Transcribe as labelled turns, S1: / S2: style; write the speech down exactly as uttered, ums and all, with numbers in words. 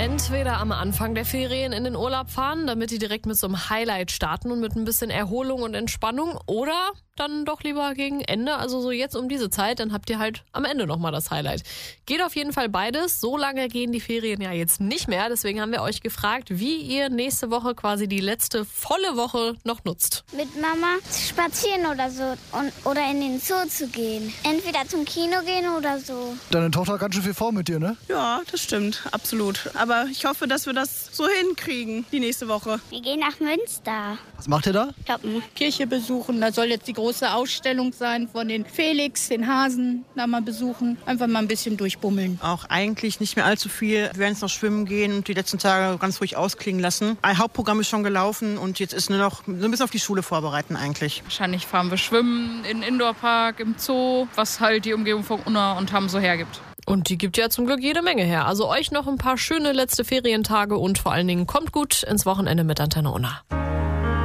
S1: Entweder am Anfang der Ferien in den Urlaub fahren, damit die direkt mit so einem Highlight starten und mit ein bisschen Erholung und Entspannung, oder dann doch lieber gegen Ende, also so jetzt um diese Zeit, dann habt ihr halt am Ende nochmal das Highlight. Geht auf jeden Fall beides. So lange gehen die Ferien ja jetzt nicht mehr. Deswegen haben wir euch gefragt, wie ihr nächste Woche quasi die letzte volle Woche noch nutzt.
S2: Mit Mama spazieren oder so und, oder in den Zoo zu gehen. Entweder zum Kino gehen oder so.
S3: Deine Tochter hat ganz schön viel vor mit dir, ne?
S4: Ja, das stimmt, absolut. Aber ich hoffe, dass wir das so hinkriegen, die nächste Woche.
S2: Wir gehen nach Münster.
S3: Was macht ihr da?
S2: Shoppen.
S5: Kirche besuchen, da soll jetzt die große Ausstellung sein von den Felix, den Hasen, da mal besuchen. Einfach mal ein bisschen durchbummeln.
S4: Auch eigentlich nicht mehr allzu viel. Wir werden jetzt noch schwimmen gehen und die letzten Tage ganz ruhig ausklingen lassen. Ein Hauptprogramm ist schon gelaufen und jetzt ist nur noch so ein bisschen auf die Schule vorbereiten eigentlich.
S6: Wahrscheinlich fahren wir schwimmen in Indoorpark, im Zoo, was halt die Umgebung von Unna und Hamm so hergibt.
S1: Und die gibt ja zum Glück jede Menge her. Also euch noch ein paar schöne letzte Ferientage und vor allen Dingen kommt gut ins Wochenende mit Antenne Unna.